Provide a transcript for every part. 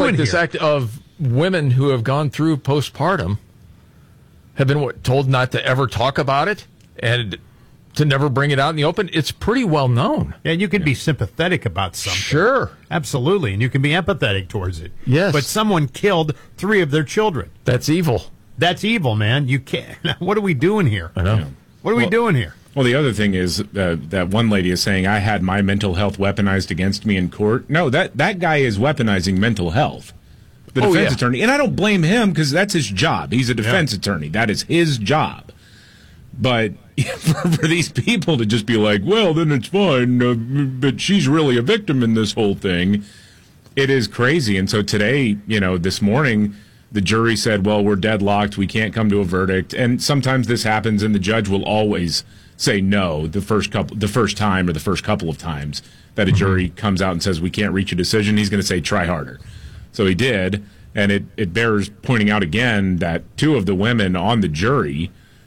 like this act of women who have gone through postpartum have been told not to ever talk about it and to never bring it out in the open. It's pretty well known. Yeah, you can be sympathetic about something. Sure. Absolutely, and you can be empathetic towards it. Yes. But someone killed 3 of their children. That's evil. That's evil, man. You can't. What are we doing here? I know. What are we doing here? Well, the other thing is that one lady is saying, I had my mental health weaponized against me in court. No, that guy is weaponizing mental health. The defense attorney. And I don't blame him because that's his job. He's a defense attorney. That is his job. But for these people to just be like, well, then it's fine, but she's really a victim in this whole thing, it is crazy. And so today, this morning, the jury said, well, we're deadlocked. We can't come to a verdict. And sometimes this happens, and the judge will always say no the first time or the first couple of times that a jury comes out and says we can't reach a decision. He's going to say try harder. So he did, and it bears pointing out again that 2 of the women on the jury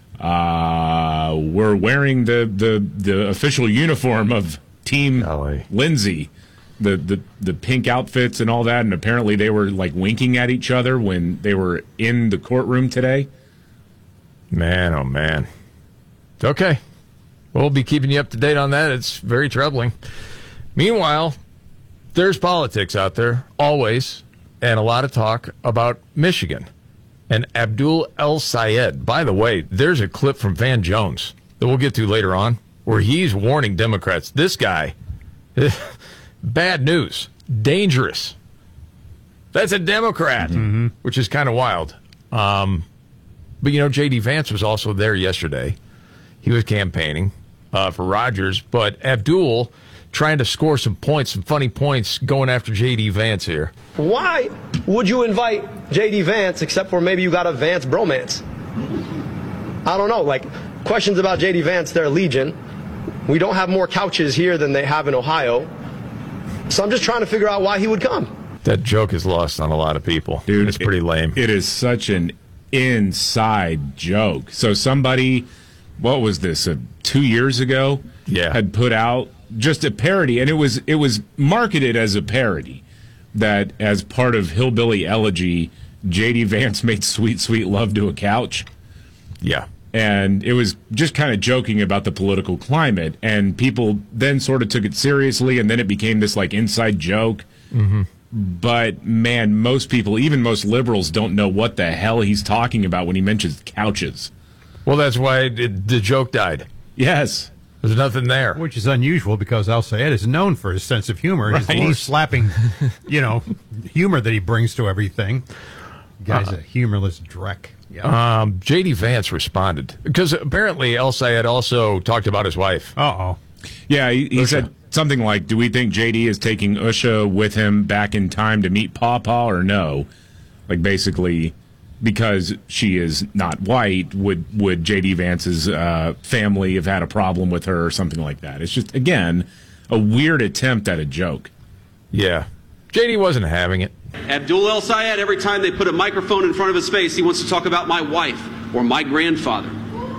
were wearing the official uniform of Team Lindsay, the pink outfits and all that, and apparently they were like winking at each other when they were in the courtroom today. Man, oh man. Okay. We'll be keeping you up to date on that. It's very troubling. Meanwhile, there's politics out there, always, and a lot of talk about Michigan and Abdul El-Sayed. By the way, there's a clip from Van Jones that we'll get to later on where he's warning Democrats. This guy, bad news, dangerous. That's a Democrat, which is kind of wild. But, J.D. Vance was also there yesterday. He was campaigning for Rogers, but Abdul trying to score some points, some funny points, going after J.D. Vance here. Why would you invite J.D. Vance except for maybe you got a Vance bromance? I don't know. Questions about J.D. Vance, they're legion. We don't have more couches here than they have in Ohio. So I'm just trying to figure out why he would come. That joke is lost on a lot of people. Dude, it's pretty lame. It is such an inside joke. So somebody, what was this, 2 years ago? Yeah. Had put out just a parody, and it was marketed as a parody that as part of Hillbilly Elegy, J.D. Vance made Sweet Sweet Love to a Couch. Yeah. And it was just kind of joking about the political climate, and people then sort of took it seriously, and then it became this inside joke. But man, most people, even most liberals, don't know what the hell he's talking about when he mentions couches. Well, that's why the joke died. Yes. There's nothing there. Which is unusual because Al-Sayed is known for his sense of humor, his knee-slapping, humor that he brings to everything. The guy's a humorless dreck. Yeah. J.D. Vance responded because apparently El-Sayed also talked about his wife. Uh-oh. Yeah, he said something like, do we think J.D. is taking Usha with him back in time to meet Pawpaw or no? Basically, because she is not white, would J.D. Vance's family have had a problem with her or something like that? It's just, again, a weird attempt at a joke. Yeah. J.D. wasn't having it. Abdul El-Sayed, every time they put a microphone in front of his face, he wants to talk about my wife or my grandfather.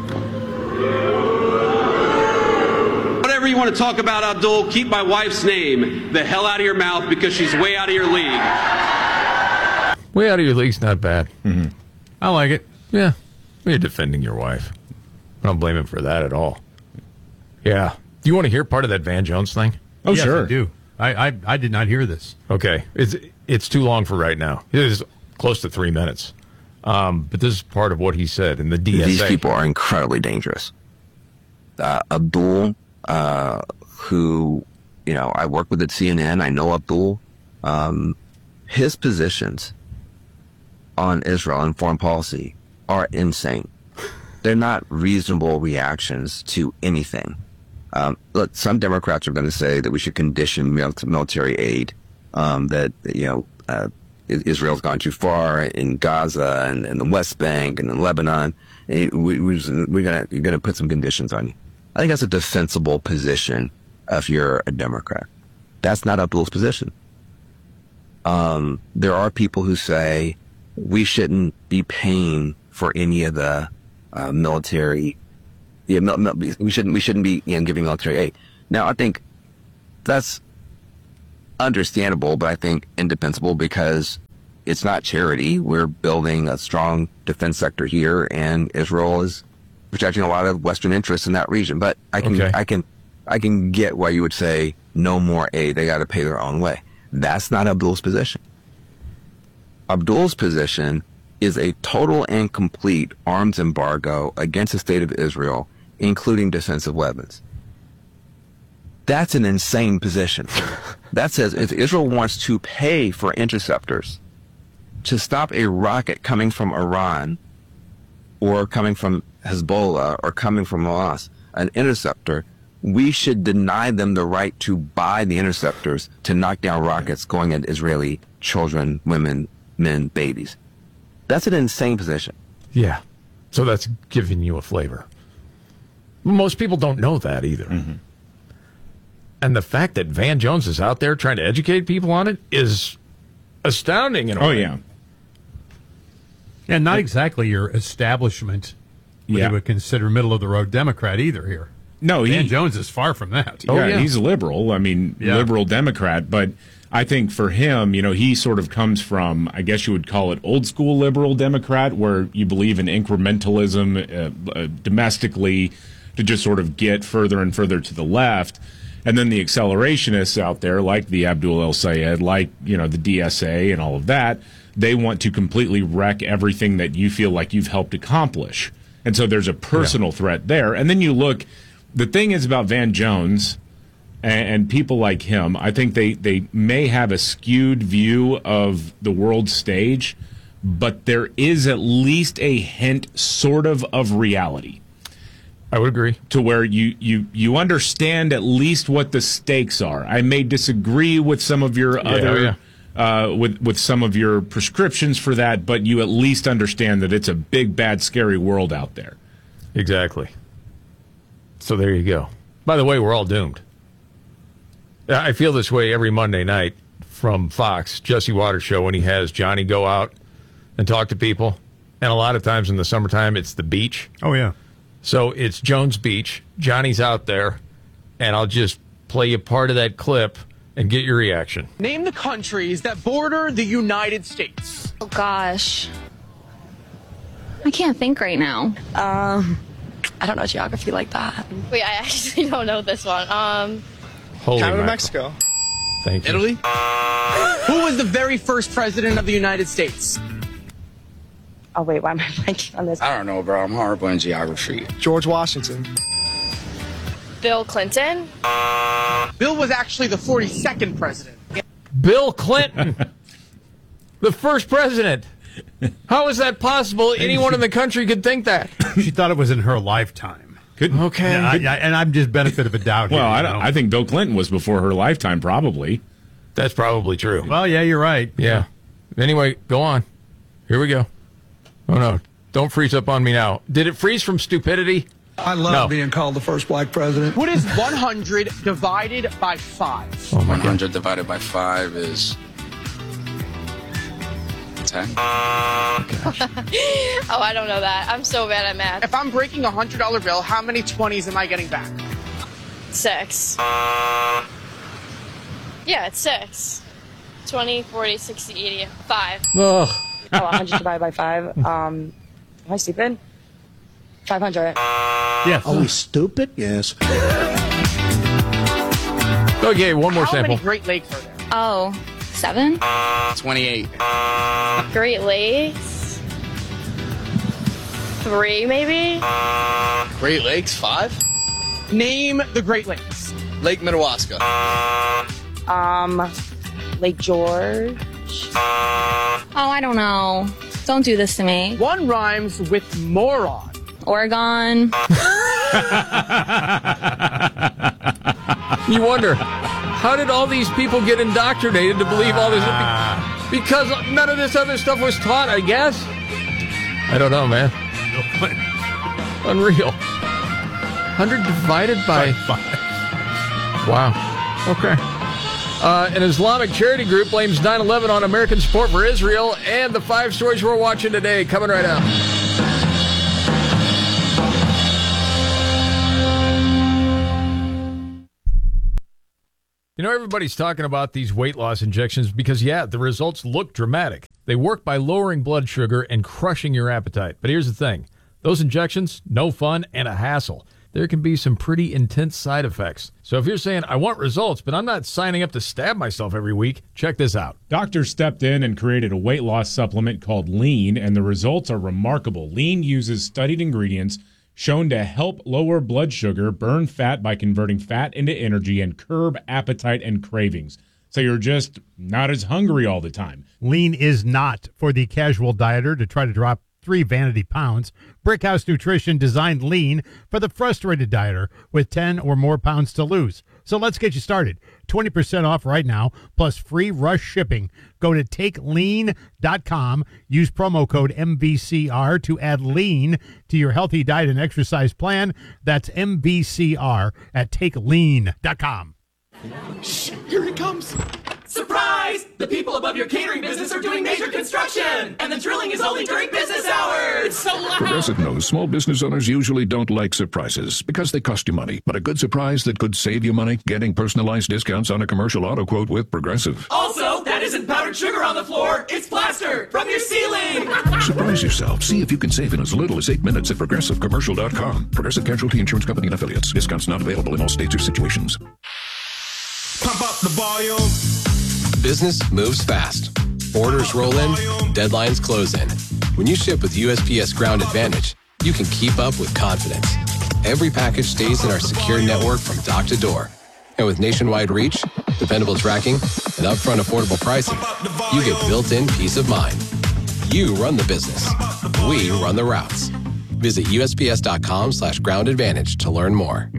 Whatever you want to talk about, Abdul, keep my wife's name the hell out of your mouth because she's way out of your league. Way out of your league's not bad. I like it. Yeah. You're defending your wife. I don't blame him for that at all. Yeah. Do you want to hear part of that Van Jones thing? Oh, yes, sure. I do. I did not hear this. Okay. It's too long for right now. It is close to 3 minutes. But this is part of what he said in the DSA. These people are incredibly dangerous. Abdul, who, I work with at CNN. I know Abdul. His positions on Israel and foreign policy are insane. They're not reasonable reactions to anything. Look, some Democrats are going to say that we should condition military aid, that, Israel's gone too far in Gaza and the West Bank and in Lebanon. You're going to put some conditions on you. I think that's a defensible position if you're a Democrat. That's not Abdul's position. There are people who say we shouldn't be paying for any of the military. We shouldn't be giving military aid. Now, I think that's understandable, but I think indefensible because it's not charity. We're building a strong defense sector here, and Israel is protecting a lot of Western interests in that region. But I can get why you would say no more aid. They got to pay their own way. That's not Abdul's position. Abdul's position is a total and complete arms embargo against the state of Israel, including defensive weapons. That's an insane position. That says if Israel wants to pay for interceptors to stop a rocket coming from Iran or coming from Hezbollah or coming from Hamas, an interceptor, we should deny them the right to buy the interceptors to knock down rockets going at Israeli children, women, men, babies. That's an insane position. Yeah. So that's giving you a flavor. Most people don't know that either. Mm-hmm. And the fact that Van Jones is out there trying to educate people on it is astounding. In a way. Yeah. And not exactly your establishment, what you would consider middle-of-the-road Democrat either here. No, Van Jones is far from that. He's a liberal. I mean, liberal Democrat. But I think for him, he sort of comes from, I guess you would call it old school liberal Democrat, where you believe in incrementalism domestically to just sort of get further and further to the left. And then the accelerationists out there, like the Abdul El-Sayed, like, the DSA and all of that, they want to completely wreck everything that you feel like you've helped accomplish. And so there's a personal threat there. And then you look, the thing is about Van Jones and people like him, I think they may have a skewed view of the world stage, but there is at least a hint sort of reality. I would agree. To where you understand at least what the stakes are. I may disagree with some of your with some of your prescriptions for that, but you at least understand that it's a big, bad, scary world out there. Exactly. So there you go. By the way, we're all doomed. I feel this way every Monday night from Fox, Jesse Waters show, when he has Johnny go out and talk to people. And a lot of times in the summertime, it's the beach. Oh, yeah. So it's Jones Beach. Johnny's out there, and I'll just play you part of that clip and get your reaction. Name the countries that border the United States. Oh, gosh. I can't think right now. I don't know geography like that. Wait, I actually don't know this one. Holy Canada, mackerel. Mexico. Thank you. Italy. Who was the very first president of the United States? Oh, wait, why am I blanking on this? I don't know, bro. I'm horrible in geography. George Washington. Bill Clinton. Bill was actually the 42nd president. Bill Clinton, the first president. How is that possible? Anyone in the country could think that. She thought it was in her lifetime. Okay. And I'm just benefit of a doubt here. Well, I think Bill Clinton was before her lifetime, probably. That's probably true. Well, yeah, you're right. Yeah. Anyway, go on. Here we go. Oh, no. Don't freeze up on me now. Did it freeze from stupidity? I love being called the first black president. What is 100 divided by 5? Oh, my 100 divided by 5 is 10. Oh, I don't know that. I'm so bad at math. If I'm breaking a $100 bill, how many 20s am I getting back? 6. Yeah, it's 6. 20, 40, 60, 80, 5. Ugh. Oh, 100 divided by 5. Am I stupid? 500. Yes. Are we stupid? Yes. Okay, one more How sample. many Great Lakes are there? Oh, 7? 28. Great Lakes? 3, maybe? Great Lakes, 5? Name the Great Lakes. Lake Minnewaska. Lake George. Oh, I don't know. Don't do this to me. One rhymes with moron. Oregon. You wonder, how did all these people get indoctrinated to believe all this? Because none of this other stuff was taught, I guess. I don't know, man. Unreal. 100 divided by 5. Wow. Okay. An Islamic charity group blames 9/11 on American support for Israel, and the 5 stories we're watching today coming right up. You know, everybody's talking about these weight loss injections because, yeah, the results look dramatic. They work by lowering blood sugar and crushing your appetite. But here's the thing. Those injections, no fun and a hassle. There can be some pretty intense side effects. So if you're saying, I want results, but I'm not signing up to stab myself every week, check this out. Doctors stepped in and created a weight loss supplement called Lean, and the results are remarkable. Lean uses studied ingredients shown to help lower blood sugar, burn fat by converting fat into energy, and curb appetite and cravings. So you're just not as hungry all the time. Lean is not for the casual dieter to try to drop 3 vanity pounds. Brickhouse Nutrition designed Lean for the frustrated dieter with 10 or more pounds to lose. So let's get you started. 20% off right now, plus free rush shipping. Go to takelean.com. Use promo code MVCR to add Lean to your healthy diet and exercise plan. That's MVCR at takelean.com. Shh, here it comes. Surprise! The people above your catering business are doing major construction, and the drilling is only during business hours. It's so loud. Progressive knows small business owners usually don't like surprises because they cost you money. But a good surprise that could save you money? Getting personalized discounts on a commercial auto quote with Progressive. Also, that isn't powdered sugar on the floor. It's plaster from your ceiling. Surprise yourself. See if you can save in as little as 8 minutes at ProgressiveCommercial.com. Progressive Casualty Insurance Company and Affiliates. Discounts not available in all states or situations. Pump up the volume. Business moves fast. Orders roll in, deadlines close in. When you ship with USPS Ground Advantage, you can keep up with confidence. Every package stays in our secure network from dock to door. And with nationwide reach, dependable tracking, and upfront affordable pricing, you get built-in peace of mind. You run the business. We run the routes. Visit USPS.com/Ground Advantage to learn more.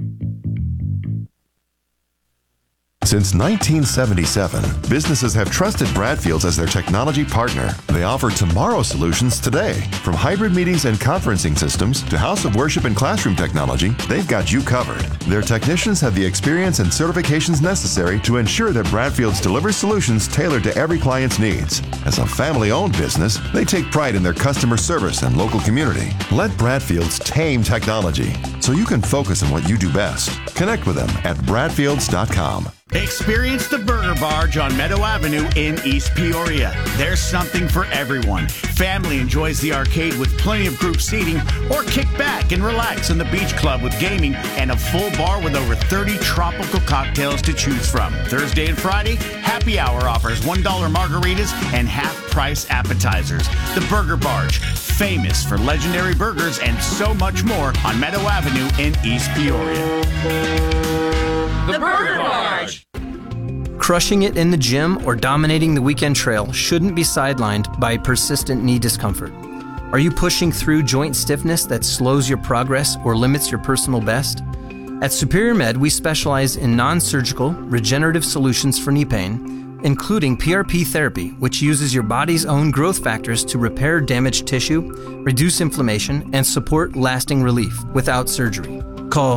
Since 1977, businesses have trusted Bradfields as their technology partner. They offer tomorrow solutions today. From hybrid meetings and conferencing systems to house of worship and classroom technology, they've got you covered. Their technicians have the experience and certifications necessary to ensure that Bradfields delivers solutions tailored to every client's needs. As a family-owned business, they take pride in their customer service and local community. Let Bradfields tame technology so you can focus on what you do best. Connect with them at Bradfields.com. Experience the Burger Barge on Meadow Avenue in East Peoria. There's something for everyone. Family enjoys the arcade with plenty of group seating, or kick back and relax in the beach club with gaming and a full bar with over 30 tropical cocktails to choose from. Thursday and Friday, happy hour offers $1 margaritas and half-price appetizers. The Burger Barge, famous for legendary burgers and so much more on Meadow Avenue in East Peoria. The Burger Barge! Crushing it in the gym or dominating the weekend trail shouldn't be sidelined by persistent knee discomfort. Are you pushing through joint stiffness that slows your progress or limits your personal best? At Superior Med, we specialize in non-surgical, regenerative solutions for knee pain, including PRP therapy, which uses your body's own growth factors to repair damaged tissue, reduce inflammation, and support lasting relief without surgery. Call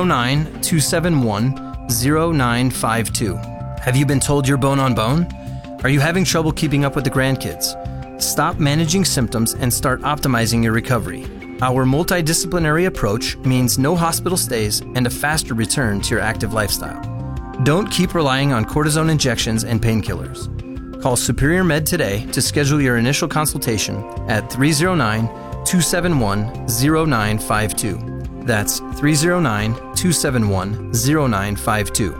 309-271-0952. Have you been told you're bone on bone? Are you having trouble keeping up with the grandkids? Stop managing symptoms and start optimizing your recovery. Our multidisciplinary approach means no hospital stays and a faster return to your active lifestyle. Don't keep relying on cortisone injections and painkillers. Call Superior Med today to schedule your initial consultation at 309-271-0952. That's 309-271-0952.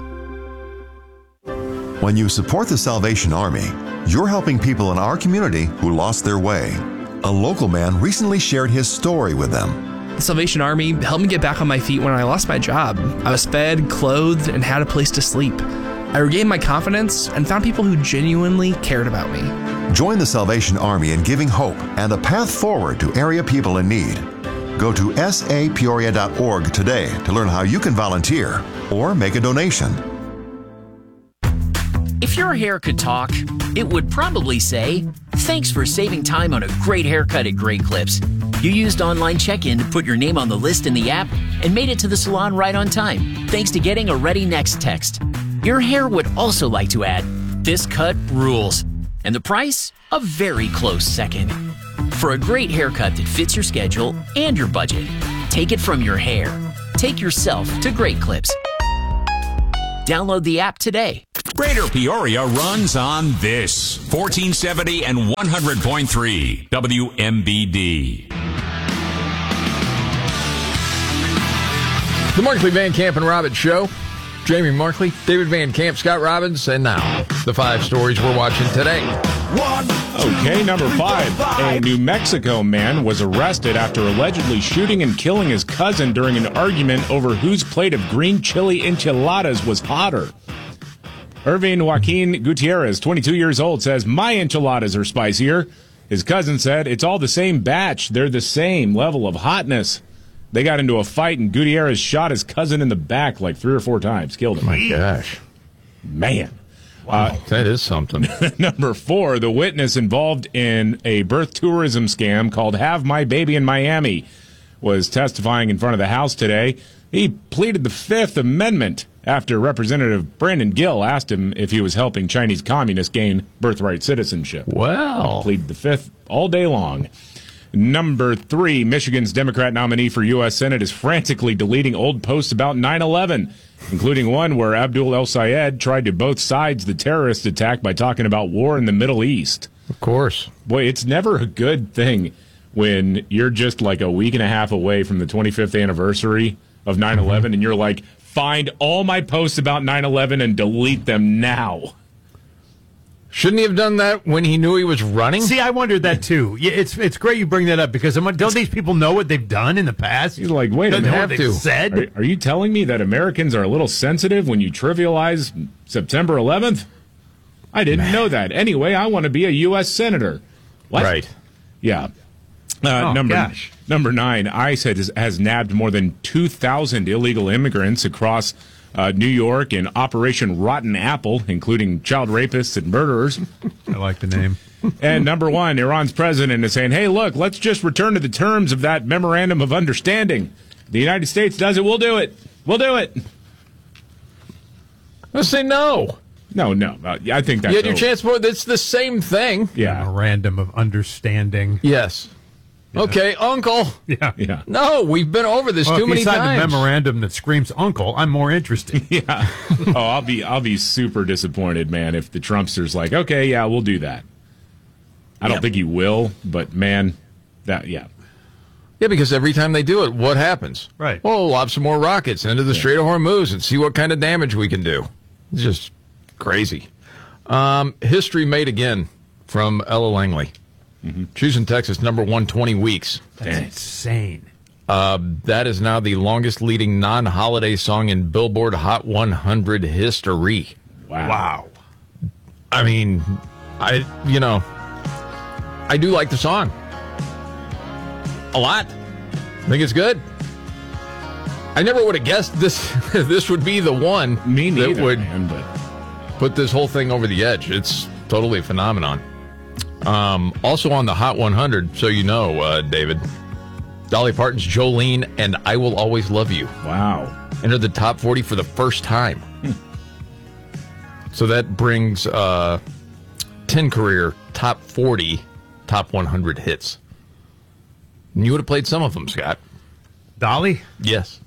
When you support the Salvation Army, you're helping people in our community who lost their way. A local man recently shared his story with them. The Salvation Army helped me get back on my feet when I lost my job. I was fed, clothed, and had a place to sleep. I regained my confidence and found people who genuinely cared about me. Join the Salvation Army in giving hope and a path forward to area people in need. Go to sapeoria.org today to learn how you can volunteer or make a donation. If your hair could talk, it would probably say, "Thanks for saving time on a great haircut at Great Clips. You used online check-in to put your name on the list in the app and made it to the salon right on time, thanks to getting a Ready Next text." Your hair would also like to add, "This cut rules," and the price, a very close second. For a great haircut that fits your schedule and your budget, take it from your hair. Take yourself to Great Clips. Download the app today. Greater Peoria runs on this 1470 and 100.3 WMBD. The Markley, Van Camp, and Robbins Show. Jamie Markley, David Van Camp, Scott Robbins, and now the 5 stories we're watching today. Okay, number 5. A New Mexico man was arrested after allegedly shooting and killing his cousin during an argument over whose plate of green chili enchiladas was hotter. Irving Joaquin Gutierrez, 22 years old, says, "My enchiladas are spicier." His cousin said, "It's all the same batch. They're the same level of hotness." They got into a fight, and Gutierrez shot his cousin in the back like 3 or 4 times. Killed him. My gosh. Man. Wow, that is something. Number 4, the witness involved in a birth tourism scam called Have My Baby in Miami was testifying in front of the House today. He pleaded the Fifth Amendment after Representative Brandon Gill asked him if he was helping Chinese communists gain birthright citizenship. Well. Pleaded the Fifth all day long. Number 3, Michigan's Democrat nominee for U.S. Senate is frantically deleting old posts about 9/11, including one where Abdul El-Sayed tried to both sides the terrorist attack by talking about war in the Middle East. Of course. Boy, it's never a good thing when you're just like a week and a half away from the 25th anniversary of 9/11 and you're like, find all my posts about 9/11 and delete them now. Shouldn't he have done that when he knew he was running? See, I wondered that too. Yeah, it's great you bring that up because don't these people know what they've done in the past? He's like, wait a minute, have to. Said? Are you telling me that Americans are a little sensitive when you trivialize September 11th? I didn't know that. Anyway, I want to be a U.S. Senator. What? Right. Yeah. Number 9, ICE has nabbed more than 2,000 illegal immigrants across New York in Operation Rotten Apple, including child rapists and murderers. I like the name. And number 1, Iran's president is saying, hey, look, let's just return to the terms of that memorandum of understanding. The United States does it, we'll do it. We'll do it. Let's say no. No. I think that's you had your chance, but it's the same thing. Yeah. Memorandum of understanding. Yes. Yeah. Okay, Uncle. Yeah. No, we've been over this too many times. If you sign a memorandum that screams Uncle, I'm more interested. Yeah. I'll be super disappointed, man, if the Trumpster's like, okay, yeah, we'll do that. I don't think he will, but man, yeah. Yeah, because every time they do it, what happens? Right. Well, lob some more rockets into the Strait of Hormuz and see what kind of damage we can do. It's just crazy. History made again from Ella Langley. Mm-hmm. She's in Texas, number 120 weeks. That's insane. That is now the longest leading non-holiday song in Billboard Hot 100 history. Wow. I mean, I do like the song. A lot. I think it's good. I never would have guessed this would be the one that would put this whole thing over the edge. It's totally a phenomenon. Also on the Hot 100, so you know, David, Dolly Parton's Jolene and I Will Always Love You. Wow. Entered the top 40 for the first time. So that brings 10 career top 40, top 100 hits. And you would have played some of them, Scott. Dolly? Yes.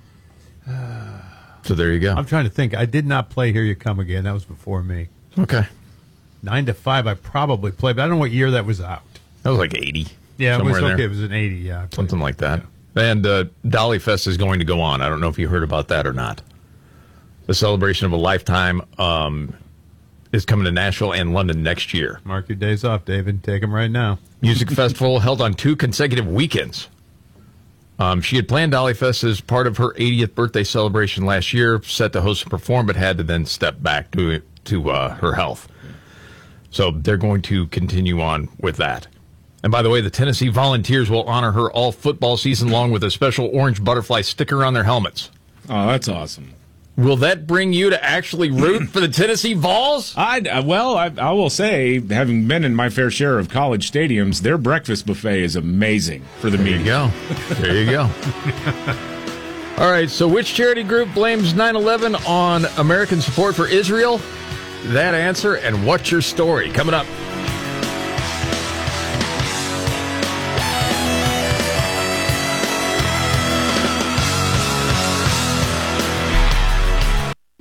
So there you go. I'm trying to think. I did not play Here You Come Again. That was before me. Okay. 9 to 5 I probably played, but I don't know what year that was out. That was like 80. Yeah, it was okay. There. It was an 80, yeah. Something like that. Yeah. And Dolly Fest is going to go on. I don't know if you heard about that or not. The celebration of a lifetime is coming to Nashville and London next year. Mark your days off, David. Take them right now. Music festival held on 2 consecutive weekends. She had planned Dolly Fest as part of her 80th birthday celebration last year, set to host and perform, but had to then step back to her health. So they're going to continue on with that. And by the way, the Tennessee Volunteers will honor her all football season long with a special orange butterfly sticker on their helmets. Oh, that's awesome. Will that bring you to actually root for the Tennessee Vols? I will say, having been in my fair share of college stadiums, their breakfast buffet is amazing for the media. There you go. All right, so which charity group blames 9/11 on American support for Israel? That answer and what's your story? Coming up.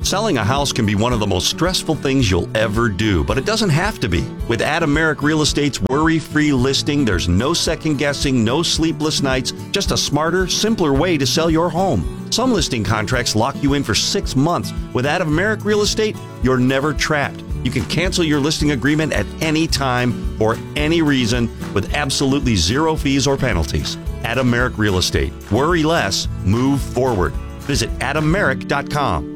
Selling a house can be one of the most stressful things you'll ever do, but it doesn't have to be. With Adam Merrick Real Estate's worry-free listing, there's no second guessing, no sleepless nights, just a smarter, simpler way to sell your home. Some listing contracts lock you in for 6 months. With Adam Merrick Real Estate, you're never trapped. You can cancel your listing agreement at any time for any reason with absolutely zero fees or penalties. Adam Merrick Real Estate. Worry less, move forward. Visit adammerrick.com.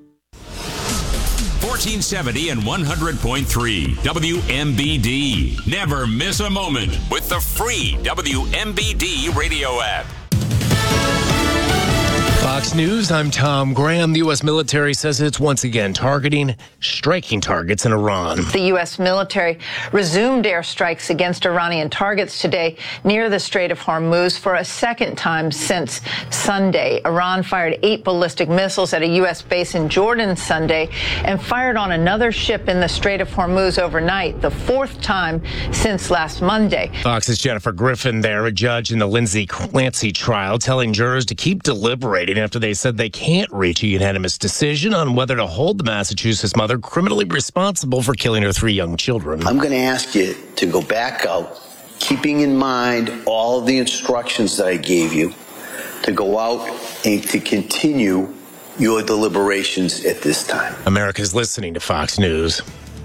1470 and 100.3 WMBD. Never miss a moment with the free WMBD radio app. Fox News, I'm Tom Graham. The U.S. military says it's once again striking targets in Iran. The U.S. military resumed airstrikes against Iranian targets today near the Strait of Hormuz for a second time since Sunday. Iran fired 8 ballistic missiles at a U.S. base in Jordan Sunday and fired on another ship in the Strait of Hormuz overnight, the 4th time since last Monday. Fox's Jennifer Griffin there, a judge in the Lindsay Clancy trial, telling jurors to keep deliberating after they said they can't reach a unanimous decision on whether to hold the Massachusetts mother criminally responsible for killing her 3 young children. I'm going to ask you to go back out, keeping in mind all of the instructions that I gave you, to go out and to continue your deliberations at this time. America's listening to Fox News.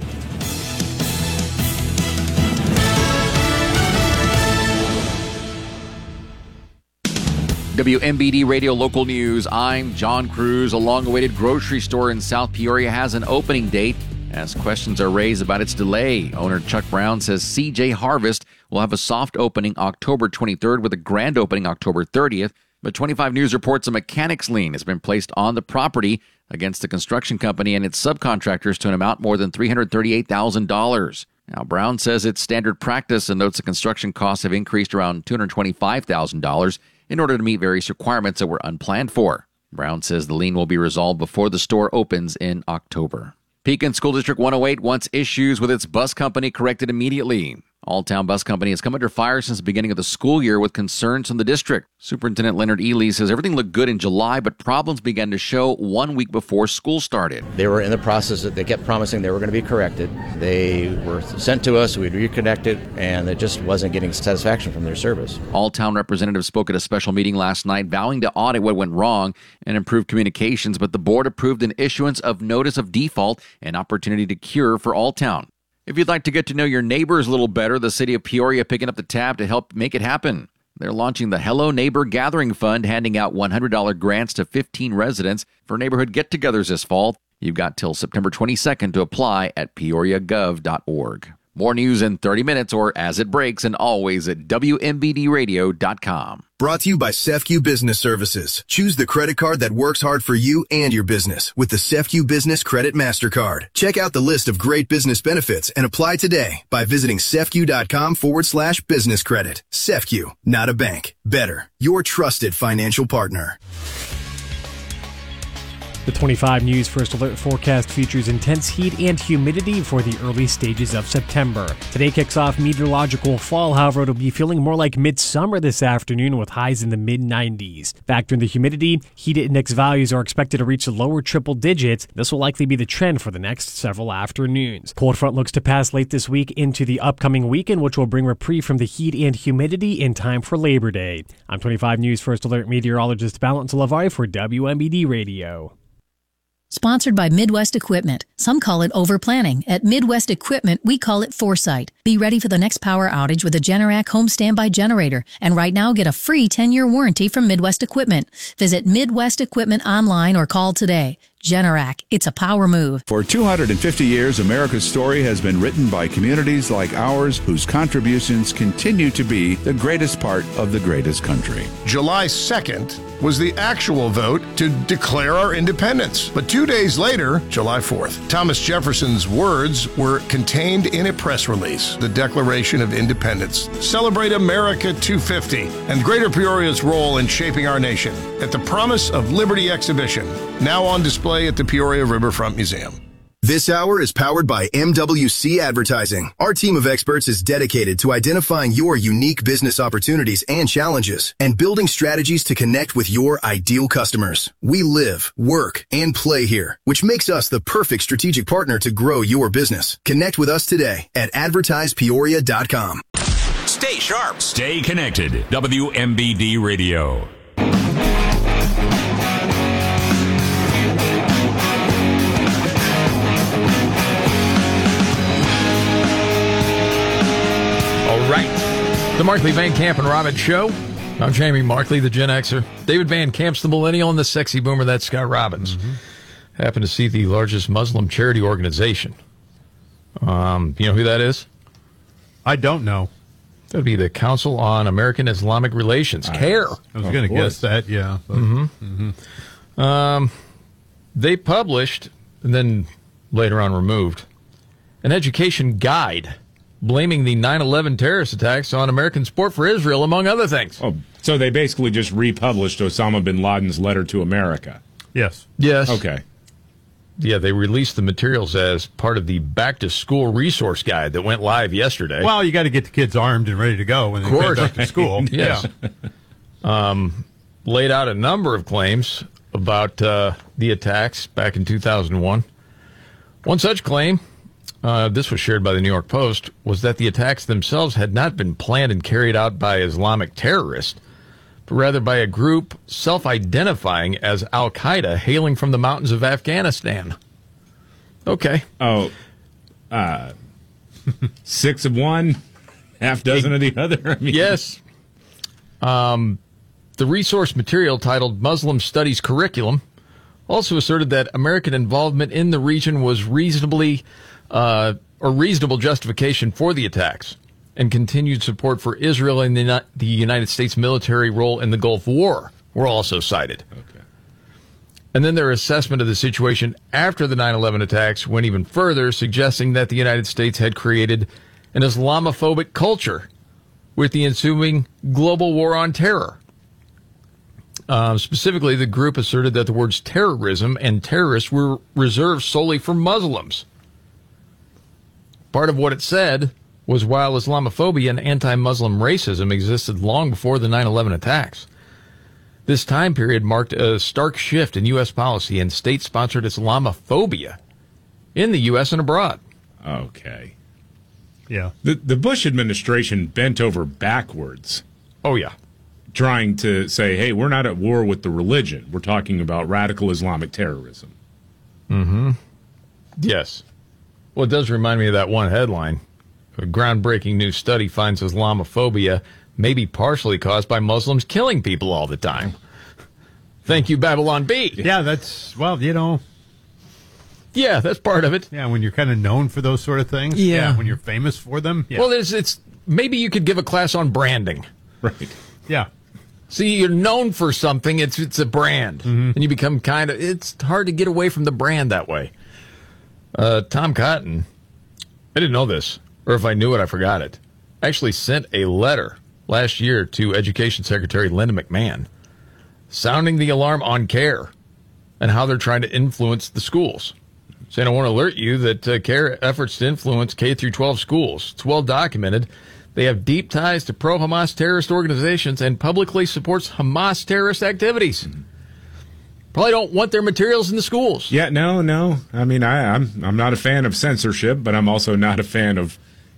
WMBD Radio Local News. I'm John Cruz. A long-awaited grocery store in South Peoria has an opening date as questions are raised about its delay. Owner Chuck Brown says CJ Harvest will have a soft opening October 23rd with a grand opening October 30th. But 25 News reports a mechanics lien has been placed on the property against the construction company and its subcontractors to an amount more than $338,000. Now, Brown says it's standard practice and notes the construction costs have increased around $225,000 in order to meet various requirements that were unplanned for. Brown says the lien will be resolved before the store opens in October. Pekin School District 108 wants issues with its bus company corrected immediately. Alltown Bus Company has come under fire since the beginning of the school year with concerns from the district. Superintendent Leonard Ely says everything looked good in July, but problems began to show 1 week before school started. They were in the process that they kept promising they were going to be corrected. They were sent to us, we'd reconnected, and it just wasn't getting satisfaction from their service. Alltown representatives spoke at a special meeting last night vowing to audit what went wrong and improve communications, but the board approved an issuance of notice of default and opportunity to cure for Alltown. If you'd like to get to know your neighbors a little better, the city of Peoria picking up the tab to help make it happen. They're launching the Hello Neighbor Gathering Fund, handing out $100 grants to 15 residents for neighborhood get-togethers this fall. You've got till September 22nd to apply at peoriagov.org. More news in 30 minutes or as it breaks, and always at WMBDradio.com. Brought to you by CEFCU Business Services. Choose the credit card that works hard for you and your business with the CEFCU Business Credit MasterCard. Check out the list of great business benefits and apply today by visiting CEFCU.com/business credit. CEFCU, not a bank. Better. Your trusted financial partner. The 25 News First Alert forecast features intense heat and humidity for the early stages of September. Today kicks off meteorological fall, however, it'll be feeling more like midsummer this afternoon with highs in the mid-90s. Factor in the humidity, heat index values are expected to reach the lower triple digits. This will likely be the trend for the next several afternoons. Cold front looks to pass late this week into the upcoming weekend, which will bring reprieve from the heat and humidity in time for Labor Day. I'm 25 News First Alert meteorologist Valentine LaValle for WMBD Radio. Sponsored by Midwest Equipment. Some call it overplanning. At Midwest Equipment, we call it foresight. Be ready for the next power outage with a Generac home standby generator. And right now, get a free 10-year warranty from Midwest Equipment. Visit Midwest Equipment online or call today. Generac, it's a power move. For 250 years, America's story has been written by communities like ours whose contributions continue to be the greatest part of the greatest country. July 2nd was the actual vote to declare our independence. But 2 days later, July 4th, Thomas Jefferson's words were contained in a press release, the Declaration of Independence. Celebrate America 250 and Greater Peoria's role in shaping our nation at the Promise of Liberty exhibition, now on display at the Peoria Riverfront Museum. This hour is powered by MWC Advertising. Our team of experts is dedicated to identifying your unique business opportunities and challenges and building strategies to connect with your ideal customers. We live, work, and play here, which makes us the perfect strategic partner to grow your business. Connect with us today at advertisepeoria.com. Stay sharp. Stay connected. WMBD Radio. Right. The Markley, Van Camp, and Robbins Show. I'm Jamie Markley, the Gen Xer. David Van Camp's the millennial, and the sexy boomer, that's Scott Robbins. Happen to see the largest Muslim charity organization. You know who that is? I don't know. That would be the Council on American-Islamic Relations, CARE. I was going to guess that, yeah. They published, and then later on removed, an education guide blaming the 9/11 terrorist attacks on American support for Israel, among other things. Oh, so they basically just republished Osama bin Laden's letter to America. Yes. Yes. Okay. Yeah, they released the materials as part of the back-to-school resource guide that went live yesterday. Well, you got to get the kids armed and ready to go when they get back to school. Yes. Yeah. Laid out a number of claims about the attacks back in 2001. One such claim, this was shared by the New York Post, was that the attacks themselves had not been planned and carried out by Islamic terrorists, but rather by a group self-identifying as Al-Qaeda hailing from the mountains of Afghanistan. Okay. Oh, 6 of one, half dozen of the other. I mean. Yes. The resource material titled Muslim Studies Curriculum also asserted that American involvement in the region was reasonable justification for the attacks and continued support for Israel and the United States military role in the Gulf War were also cited. Okay. And then their assessment of the situation after the 9/11 attacks went even further, suggesting that the United States had created an Islamophobic culture with the ensuing global war on terror. Specifically, the group asserted that the words terrorism and terrorists were reserved solely for Muslims. Part of what it said was while Islamophobia and anti-Muslim racism existed long before the 9/11 attacks, this time period marked a stark shift in U.S. policy and state-sponsored Islamophobia in the U.S. and abroad. Okay. Yeah. The Bush administration bent over backwards. Oh, yeah. Trying to say, hey, we're not at war with the religion. We're talking about radical Islamic terrorism. Mm-hmm. Yes. Well, it does remind me of that one headline. A groundbreaking new study finds Islamophobia may be partially caused by Muslims killing people all the time. Thank you, Babylon Bee. Yeah, that's, well, you know. Yeah, that's part of it. Yeah, when you're kind of known for those sort of things. Yeah. When you're famous for them. Yeah. Well, it's maybe you could give a class on branding. Right. Yeah. See, you're known for something. It's a brand. Mm-hmm. And you become it's hard to get away from the brand that way. Tom Cotton, I didn't know this, or if I knew it, I forgot it, actually sent a letter last year to Education Secretary Linda McMahon sounding the alarm on CARE and how they're trying to influence the schools. Saying, I want to alert you that CARE efforts to influence K through 12 schools. It's well documented. They have deep ties to pro-Hamas terrorist organizations and publicly supports Hamas terrorist activities. Probably don't want their materials in the schools. Yeah, no. I mean, I'm not a fan of censorship, but I'm also not a fan of,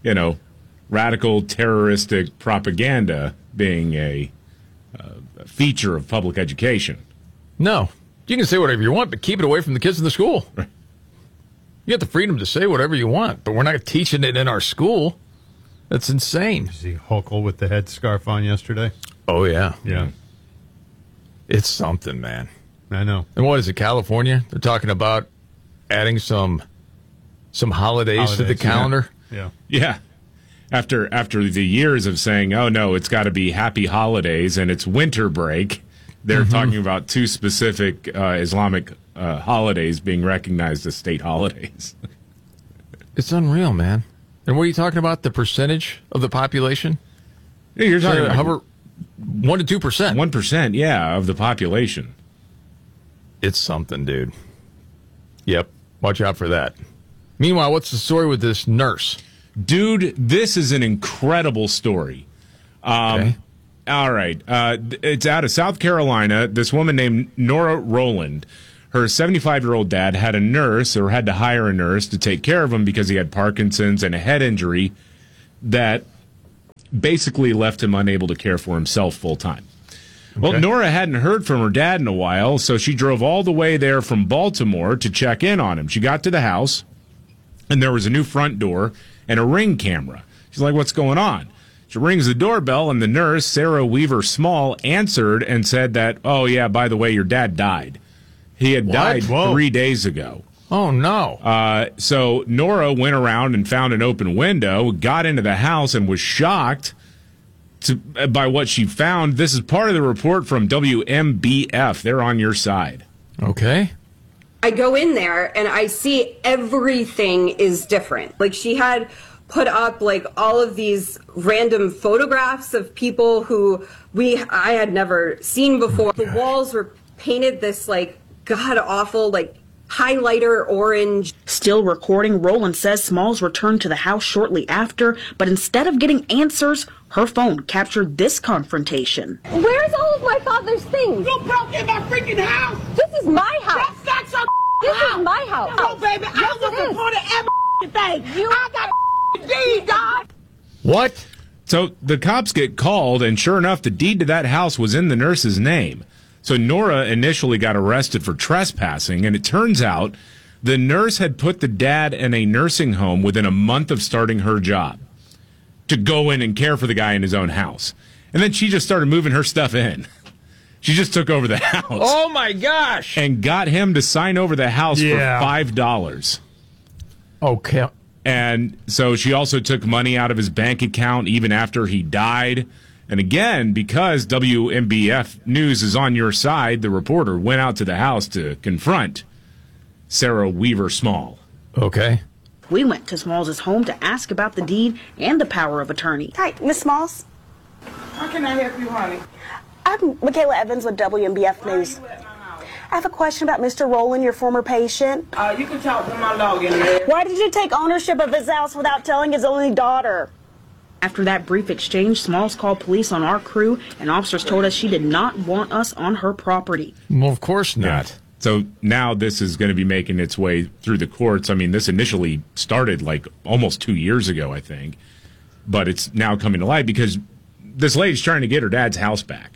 radical terroristic propaganda being a feature of public education. No. You can say whatever you want, but keep it away from the kids in the school. Right. You have the freedom to say whatever you want, but we're not teaching it in our school. That's insane. Did you see Hochul with the headscarf on yesterday? Oh, yeah. Yeah. It's something, man. I know. And what is it, California? They're talking about adding some holidays to the calendar. Yeah. After the years of saying, oh, no, it's got to be happy holidays and it's winter break, they're talking about two specific Islamic holidays being recognized as state holidays. It's unreal, man. And what are you talking about? The percentage of the population? Yeah, you're talking about 1% to 2%. 1%, yeah, of the population. It's something, dude. Yep. Watch out for that. Meanwhile, what's the story with this nurse? Dude, this is an incredible story. Okay. All right. It's out of South Carolina. This woman named Nora Rowland. Her 75-year-old dad had a nurse, or had to hire a nurse to take care of him because he had Parkinson's and a head injury that basically left him unable to care for himself full time. Well, Nora hadn't heard from her dad in a while, so she drove all the way there from Baltimore to check in on him. She got to the house, and there was a new front door and a Ring camera. She's like, what's going on? She rings the doorbell, and the nurse, Sarah Weaver Small, answered and said that, oh, yeah, by the way, your dad died. He had died 3 days ago. Oh, no. So Nora went around and found an open window, got into the house, and was shocked by what she found. This is part of the report from WMBF. They're on your side. Okay. I go in there and I see everything is different. Like, she had put up like all of these random photographs of people who I had never seen before. The walls were painted this like god awful like highlighter orange. Still recording, Rowland says Smalls returned to the house shortly after, but instead of getting answers, her phone captured this confrontation. Where's all of my father's things? You broke in my freaking house! This is my house! That's your This house. is my house! No, baby, I was reporting every thing! I got a deed, dog! What? So the cops get called, and sure enough, the deed to that house was in the nurse's name. So Nora initially got arrested for trespassing, and it turns out the nurse had put the dad in a nursing home within a month of starting her job to go in and care for the guy in his own house. And then she just started moving her stuff in. She just took over the house. Oh, my gosh. And got him to sign over the house for $5. Okay. And so she also took money out of his bank account even after he died. And again, because WMBF News is on your side, the reporter went out to the house to confront Sarah Weaver Small. Okay. We went to Smalls' home to ask about the deed and the power of attorney. Hi, Miss Smalls. How can I help you, honey? I'm Michaela Evans with WMBF News. I have a question about Mr. Rowland, your former patient. You can talk to my dog in there. Why did you take ownership of his house without telling his only daughter? After that brief exchange, Smalls called police on our crew, and officers told us she did not want us on her property. Well, of course not. Yeah. So now this is going to be making its way through the courts. I mean, this initially started like almost 2 years ago, I think. But it's now coming to light because this lady's trying to get her dad's house back.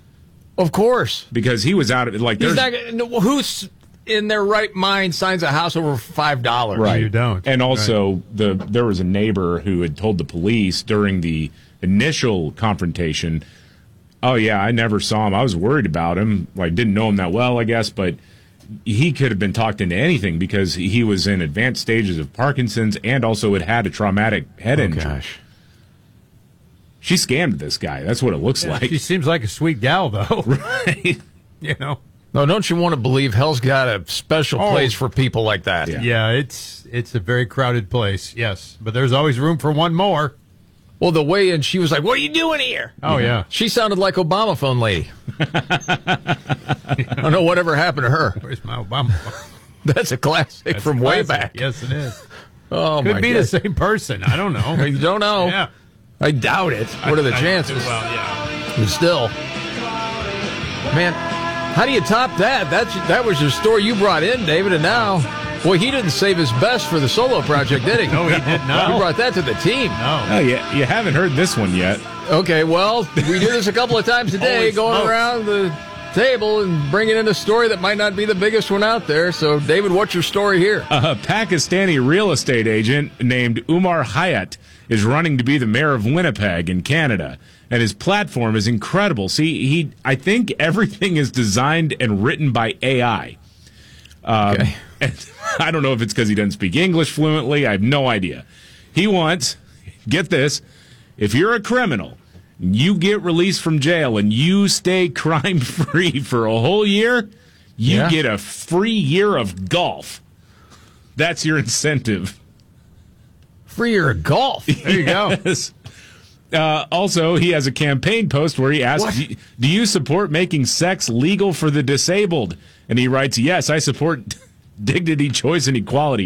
Of course. Because he was out of it. Like, who's in their right mind signs a house over $5? Right. You don't. And also, there was a neighbor who had told the police during the initial confrontation, oh, yeah, I never saw him. I was worried about him. Like, didn't know him that well, I guess, but he could have been talked into anything because he was in advanced stages of Parkinson's and also had a traumatic head injury. Gosh. She scammed this guy. That's what it looks like. She seems like a sweet gal, though. Right. You know. No, don't you want to believe hell's got a special place for people like that? Yeah, it's a very crowded place, yes. But there's always room for one more. Well, the way in, she was like, what are you doing here? Oh, yeah. She sounded like Obama phone lady. I don't know whatever happened to her. Where's my Obama phone? That's a classic from way back. Yes, it is. Oh, Could my be God. the same person. I don't know. You don't know. Yeah. I doubt it. What are the chances? Well, yeah. But still. Man, how do you top that? That was your story you brought in, David, and now, boy, he didn't save his best for the solo project, did he? No, he did not. He brought that to the team. No. Oh, yeah, you haven't heard this one yet. Okay, well, we do this a couple of times a day, Holy going smokes. around the table and bringing in a story that might not be the biggest one out there. So, David, what's your story here? A Pakistani real estate agent named Umar Hayat is running to be the mayor of Winnipeg in Canada, and his platform is incredible. See, I think everything is designed and written by AI. Okay. And I don't know if it's because he doesn't speak English fluently. I have no idea. He wants, get this, if you're a criminal, you get released from jail and you stay crime-free for a whole year, you get a free year of golf. That's your incentive. Free year of golf. There you go. Also, he has a campaign post where he asks, do you support making sex legal for the disabled? And he writes, yes, I support dignity, choice, and equality.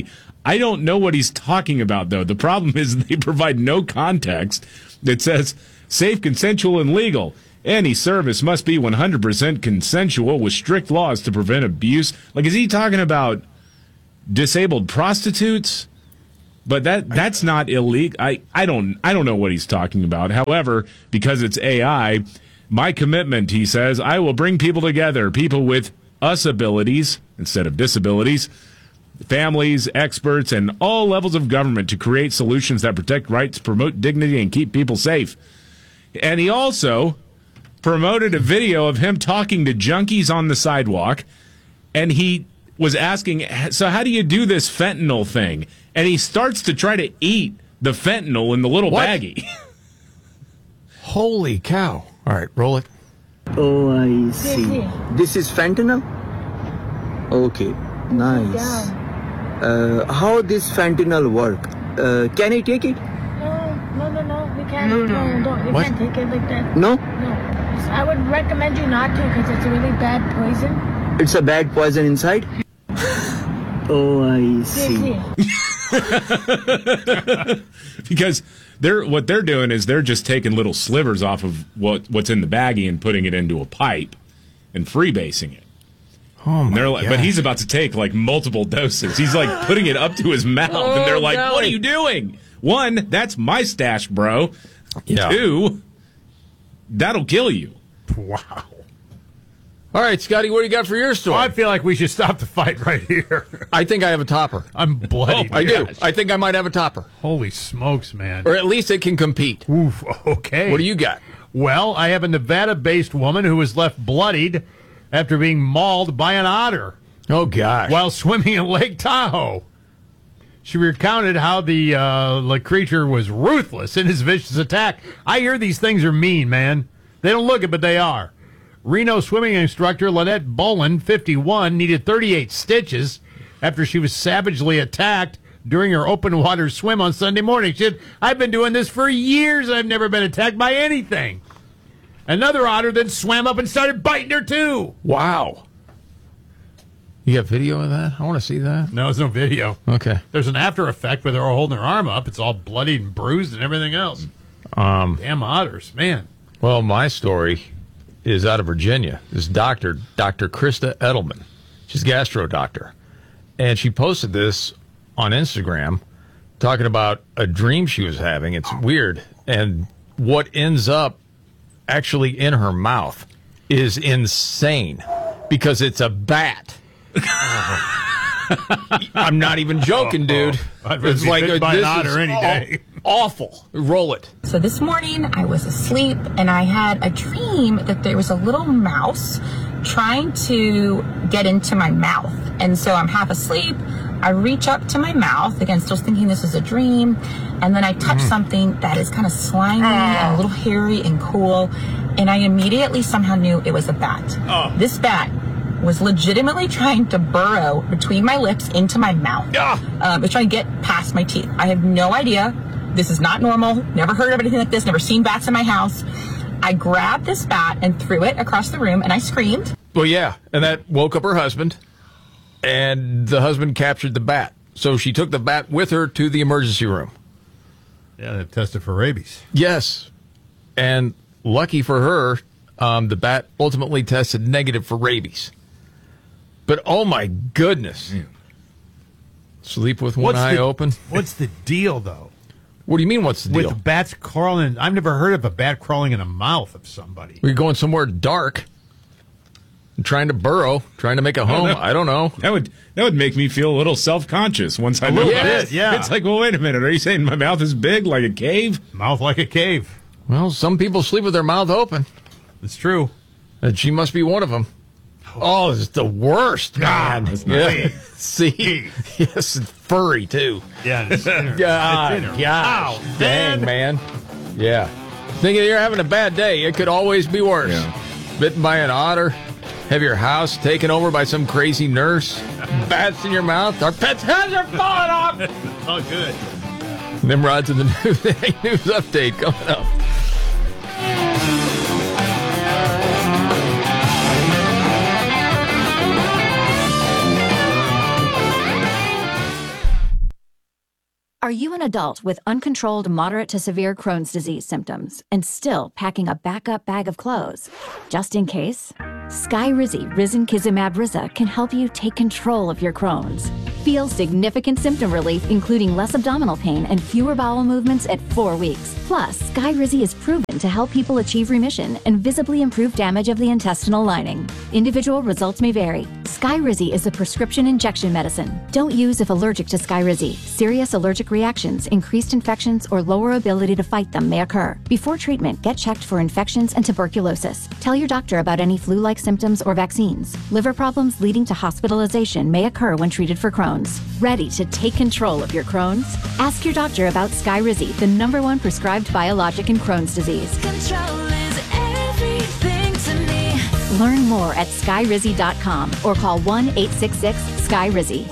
I don't know what he's talking about, though. The problem is they provide no context. It says, safe, consensual, and legal. Any service must be 100% consensual with strict laws to prevent abuse. Like, is he talking about disabled prostitutes? But that's not illegal. I don't know what he's talking about. However, because it's AI, my commitment, he says, I will bring people together, people with us abilities instead of disabilities, families, experts, and all levels of government to create solutions that protect rights, promote dignity, and keep people safe. And he also promoted a video of him talking to junkies on the sidewalk, and he was asking, so how do you do this fentanyl thing? And he starts to try to eat the fentanyl in the little baggie. Holy cow. All right, roll it. Oh, I see. This is fentanyl? Okay, nice. How this fentanyl work? Can I take it? No, we can't. No, you can't take it like that. No? No. I would recommend you not to because it's a really bad poison. It's a bad poison inside? Oh, I see. Because what they're doing is they're just taking little slivers off of what's in the baggie and putting it into a pipe and freebasing it. Oh my God. But he's about to take like multiple doses. He's like putting it up to his mouth, and they're like, "What are you doing?" One, that's my stash, bro. Yeah. Two, that'll kill you. Wow. All right, Scotty, what do you got for your story? I feel like we should stop the fight right here. I think I have a topper. I'm bloody. I do. I think I might have a topper. Holy smokes, man. Or at least it can compete. Oof, okay. What do you got? Well, I have a Nevada-based woman who was left bloodied after being mauled by an otter. Oh, gosh. While swimming in Lake Tahoe. She recounted how the creature was ruthless in his vicious attack. I hear these things are mean, man. They don't look it, but they are. Reno swimming instructor Lynette Bolin, 51, needed 38 stitches after she was savagely attacked during her open water swim on Sunday morning. She said, I've been doing this for years. I've never been attacked by anything. Another otter then swam up and started biting her, too. Wow. You got video of that? I want to see that. No, there's no video. Okay. There's an after effect where they're all holding their arm up. It's all bloodied and bruised and everything else. Damn otters, man. Well, my story is out of Virginia. This doctor, Dr. Krista Edelman. She's a gastro doctor. And she posted this on Instagram talking about a dream she was having. It's weird. And what ends up actually in her mouth is insane because it's a bat. I'm not even joking, dude. It's like an otter any day. Awful. Roll it. So this morning I was asleep and I had a dream that there was a little mouse trying to get into my mouth. And so I'm half asleep. I reach up to my mouth, again, still thinking this is a dream. And then I touch something that is kind of slimy and a little hairy and cool. And I immediately somehow knew it was a bat. This bat was legitimately trying to burrow between my lips into my mouth. It was trying to get past my teeth. I have no idea. This is not normal. Never heard of anything like this. Never seen bats in my house. I grabbed this bat and threw it across the room, and I screamed. Well, yeah, and that woke up her husband, and the husband captured the bat. So she took the bat with her to the emergency room. Yeah, they tested for rabies. Yes, and lucky for her, the bat ultimately tested negative for rabies. But, oh, my goodness. Sleep with one eye open. What's the deal, though? What do you mean, what's the deal? With bats crawling, I've never heard of a bat crawling in the mouth of somebody. We're going somewhere dark, and trying to burrow, trying to make a home. I don't know. That would make me feel a little self-conscious once I know that. Yeah. It's like, well, wait a minute. Are you saying my mouth is big like a cave? Mouth like a cave. Well, some people sleep with their mouth open. It's true. And she must be one of them. Oh, it's the worst, man. Yeah. See? Yes, it's furry, too. Yeah, it's God. Dang, man. Yeah. Thinking you're having a bad day. It could always be worse. Yeah. Bitten by an otter. Have your house taken over by some crazy nurse. Bats in your mouth. Our pets' heads are falling off. Oh, good. Nimrod's in the news update coming up. Are you an adult with uncontrolled moderate to severe Crohn's disease symptoms and still packing a backup bag of clothes? Just in case, Skyrizi Risankizumab Riza can help you take control of your Crohn's. Feel significant symptom relief, including less abdominal pain and fewer bowel movements at 4 weeks. Plus, Skyrizi is proven to help people achieve remission and visibly improve damage of the intestinal lining. Individual results may vary. Skyrizi is a prescription injection medicine. Don't use if allergic to Skyrizi. Serious allergic reactions, increased infections, or lower ability to fight them may occur. Before treatment, get checked for infections and tuberculosis. Tell your doctor about any flu-like symptoms or vaccines. Liver problems leading to hospitalization may occur when treated for Crohn's. Ready to take control of your Crohn's? Ask your doctor about Skyrizi, the #1 prescribed biologic in Crohn's disease. Control is everything to me. Learn more at skyrizi.com or call 1-866-SKYRIZI.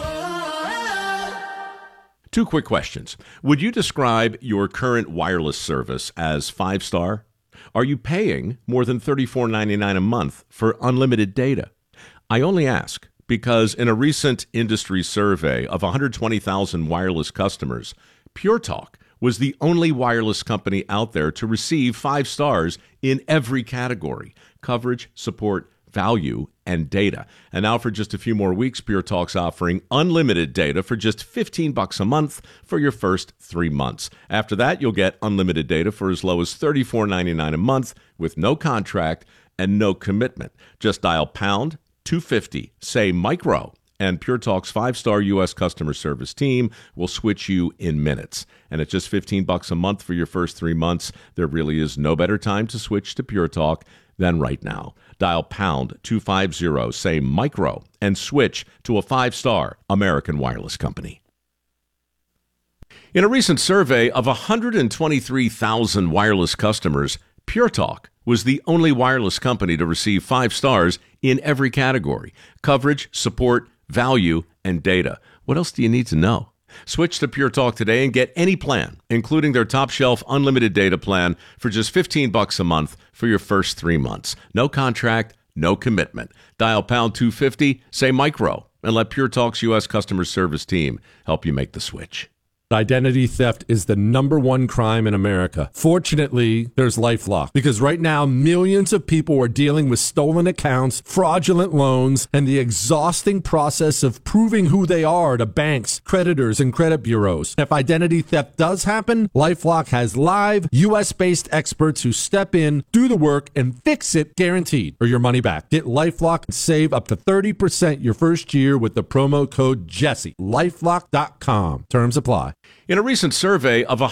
2 quick questions. Would you describe your current wireless service as 5-star? Are you paying more than $34.99 a month for unlimited data? I only ask because in a recent industry survey of 120,000 wireless customers, Pure Talk was the only wireless company out there to receive 5 stars in every category: coverage, support, value, and data. And now for just a few more weeks, Pure Talk's offering unlimited data for just $15 a month for your first 3 months. After that, you'll get unlimited data for as low as $34.99 a month with no contract and no commitment. Just dial pound 250, say micro, and Pure Talk's 5-star U.S. customer service team will switch you in minutes. And at just $15 a month for your first 3 months, there really is no better time to switch to Pure Talk than right now. Dial pound 250, say micro, and switch to a 5-star American wireless company. In a recent survey of 123,000 wireless customers, Pure Talk was the only wireless company to receive 5 stars in every category: coverage, support, value, and data. What else do you need to know? Switch to Pure Talk today and get any plan, including their top shelf unlimited data plan, for just $15 a month for your first 3 months. No contract, no commitment. Dial pound 250, say micro, and let Pure Talk's U.S. customer service team help you make the switch. Identity theft is the #1 crime in America. Fortunately, there's LifeLock, because right now millions of people are dealing with stolen accounts, fraudulent loans, and the exhausting process of proving who they are to banks, creditors, and credit bureaus. If identity theft does happen, LifeLock has live US-based experts who step in, do the work, and fix it, guaranteed, or your money back. Get LifeLock and save up to 30% your first year with the promo code Jesse. LifeLock.com. Terms apply. In a recent survey of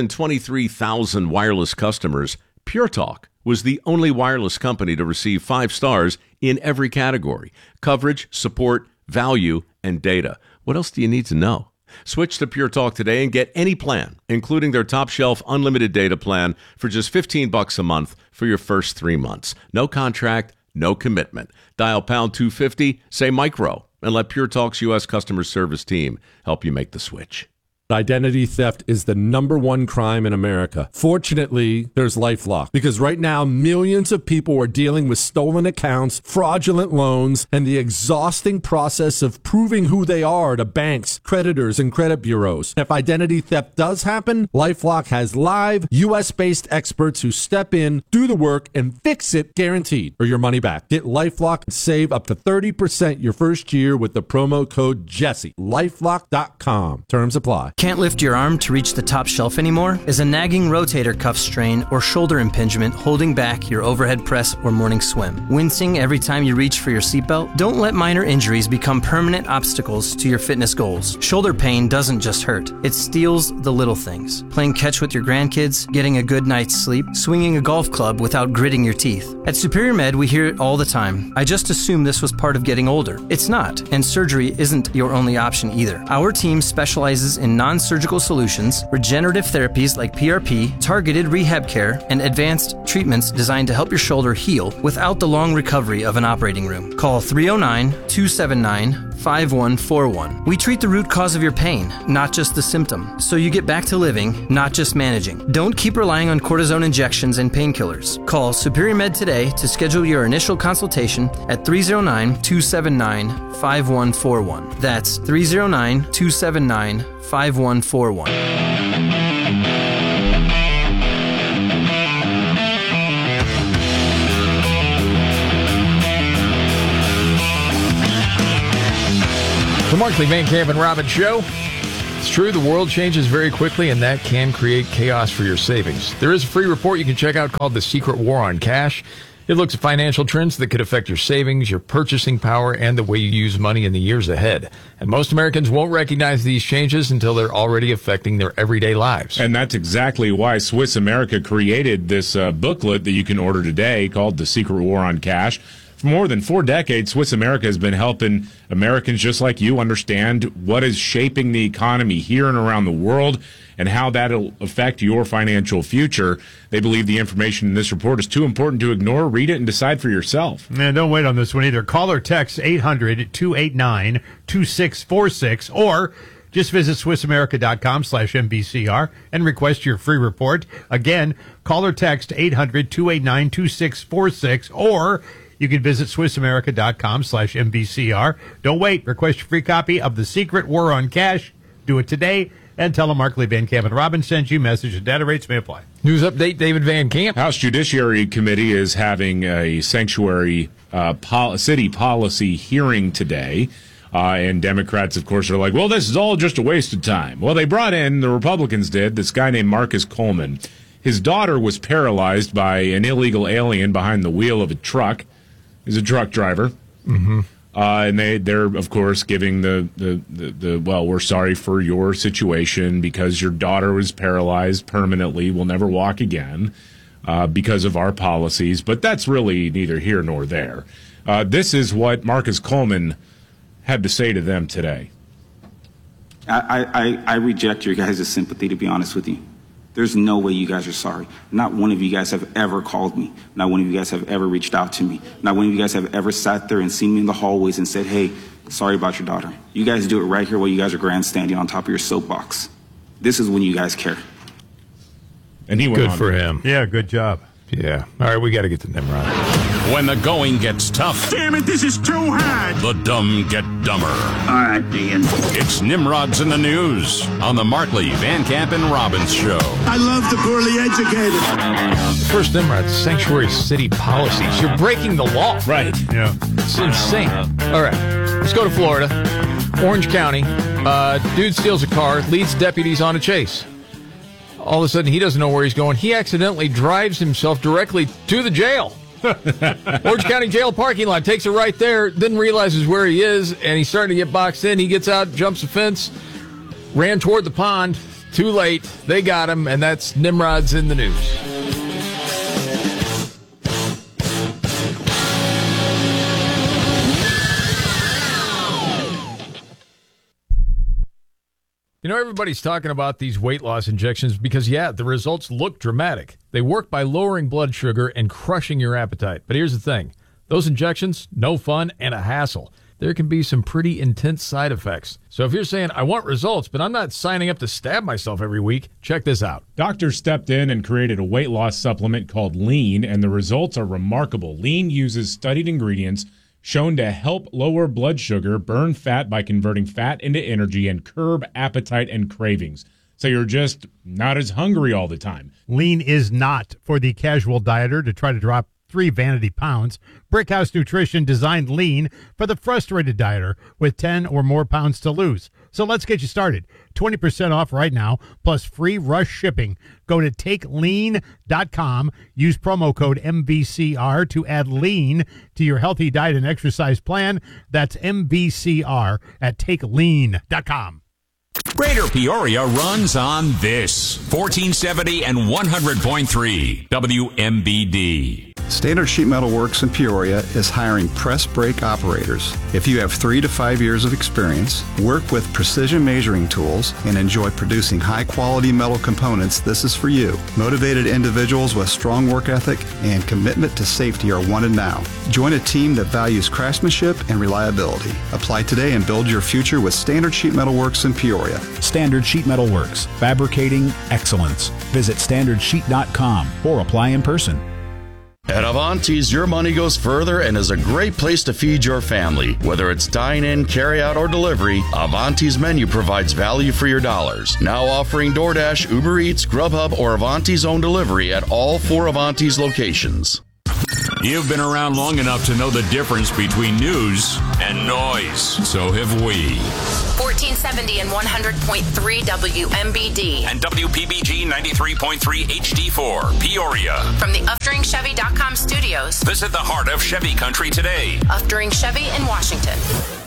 123,000 wireless customers, Pure Talk was the only wireless company to receive 5 stars in every category: coverage, support, value, and data. What else do you need to know? Switch to Pure Talk today and get any plan, including their top shelf unlimited data plan, for just $15 a month for your first 3 months. No contract, no commitment. Dial pound 250, say micro, and let Pure Talk's U.S. customer service team help you make the switch. Identity theft is the #1 crime in America. Fortunately, there's LifeLock, because right now millions of people are dealing with stolen accounts, fraudulent loans, and the exhausting process of proving who they are to banks, creditors, and credit bureaus. If identity theft does happen, LifeLock has live US-based experts who step in, do the work, and fix it, guaranteed, or your money back. Get LifeLock and save up to 30% your first year with the promo code Jesse. LifeLock.com. Terms apply. Can't lift your arm to reach the top shelf anymore? Is a nagging rotator cuff strain or shoulder impingement holding back your overhead press or morning swim? Wincing every time you reach for your seatbelt? Don't let minor injuries become permanent obstacles to your fitness goals. Shoulder pain doesn't just hurt. It steals the little things. Playing catch with your grandkids, getting a good night's sleep, swinging a golf club without gritting your teeth. At Superior Med, we hear it all the time. I just assumed this was part of getting older. It's not, and surgery isn't your only option either. Our team specializes in non-surgical solutions, regenerative therapies like PRP, targeted rehab care, and advanced treatments designed to help your shoulder heal without the long recovery of an operating room. Call 309-279-5141. We treat the root cause of your pain, not just the symptom, so you get back to living, not just managing. Don't keep relying on cortisone injections and painkillers. Call Superior Med today to schedule your initial consultation at 309-279-5141. That's 309-279-5141. 5141. The Markley, Van Camp, and Robbins Show. It's true, the world changes very quickly, and that can create chaos for your savings. There is a free report you can check out called The Secret War on Cash. It looks at financial trends that could affect your savings, your purchasing power, and the way you use money in the years ahead. And most Americans won't recognize these changes until they're already affecting their everyday lives. And that's exactly why Swiss America created this booklet that you can order today called The Secret War on Cash. For more than 4 decades, Swiss America has been helping Americans just like you understand what is shaping the economy here and around the world and how that'll affect your financial future. They believe the information in this report is too important to ignore. Read it and decide for yourself. And don't wait on this one either. Call or text 800-289-2646 or just visit SwissAmerica.com/MBCR and request your free report. Again, call or text 800-289-2646 or you can visit SwissAmerica.com/MBCR. Don't wait. Request your free copy of The Secret War on Cash. Do it today and tell them Markley, Van Camp, and Robbins sent you. Message and data rates may apply. News update, David Van Camp. House Judiciary Committee is having a sanctuary city policy hearing today. And Democrats, of course, are like, well, this is all just a waste of time. Well, they brought in, the Republicans did, this guy named Marcus Coleman. His daughter was paralyzed by an illegal alien behind the wheel of a truck. He's a truck driver. Mm-hmm. And they're, of course, giving the well, we're sorry for your situation because your daughter was paralyzed permanently, will never walk again because of our policies. But that's really neither here nor there. This is what Marcus Coleman had to say to them today. I reject your guys' sympathy, to be honest with you. There's no way you guys are sorry. Not one of you guys have ever called me. Not one of you guys have ever reached out to me. Not one of you guys have ever sat there and seen me in the hallways and said, hey, sorry about your daughter. You guys do it right here while you guys are grandstanding on top of your soapbox. This is when you guys care. And he went good on for him. Yeah, good job. Yeah. All right, we got to get to Nimrod. When the going gets tough. Damn it, this is too hard. The dumb get dumber. All right, Dean. It's Nimrod's in the News on the Markley, Van Camp, and Robbins Show. I love the poorly educated. First, Nimrod, sanctuary city policies. You're breaking the law. Right. Yeah. It's insane. All right, let's go to Florida. Orange County. Dude steals a car, leads deputies on a chase. All of a sudden, he doesn't know where he's going. He accidentally drives himself directly to the jail. Orange County Jail parking lot, takes it right there, then realizes where he is, and he's starting to get boxed in. He gets out, jumps the fence, ran toward the pond. Too late. They got him, and that's Nimrod's in the News. You know, everybody's talking about these weight loss injections because, yeah, the results look dramatic. They work by lowering blood sugar and crushing your appetite. But here's the thing. Those injections, no fun and a hassle. There can be some pretty intense side effects. So if you're saying, I want results, but I'm not signing up to stab myself every week, check this out. Doctors stepped in and created a weight loss supplement called Lean, and the results are remarkable. Lean uses studied ingredients shown to help lower blood sugar, burn fat by converting fat into energy, and curb appetite and cravings. So you're just not as hungry all the time. Lean is not for the casual dieter to try to drop 3 vanity pounds. Brickhouse Nutrition designed Lean for the frustrated dieter with 10 or more pounds to lose. So let's get you started. 20% off right now, plus free rush shipping. Go to TakeLean.com. Use promo code MBCR to add Lean to your healthy diet and exercise plan. That's MBCR at TakeLean.com. Greater Peoria runs on this. 1470 and 100.3 WMBD. Standard Sheet Metal Works in Peoria is hiring press brake operators. If you have 3 to 5 years of experience, work with precision measuring tools, and enjoy producing high-quality metal components, this is for you. Motivated individuals with strong work ethic and commitment to safety are wanted now. Join a team that values craftsmanship and reliability. Apply today and build your future with Standard Sheet Metal Works in Peoria. Standard Sheet Metal Works, fabricating excellence. Visit StandardSheet.com or apply in person. At Avanti's, your money goes further and is a great place to feed your family. Whether it's dine-in, carry-out, or delivery, Avanti's menu provides value for your dollars. Now offering DoorDash, Uber Eats, Grubhub, or Avanti's own delivery at all 4 Avanti's locations. You've been around long enough to know the difference between news and noise. So have we. 1470 and 100.3 WMBD. And WPBG 93.3 HD4, Peoria. From the UpDrinkChevy.com studios. Visit the heart of Chevy Country today. Updrink Chevy in Washington.